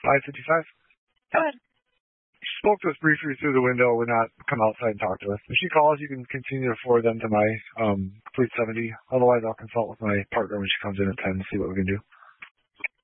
555. Go ahead. She spoke to us briefly through the window, would not come outside and talk to us. If she calls, you can continue to forward them to my Complete 70. Otherwise, I'll consult with my partner when she comes in at 10 to see what we can do.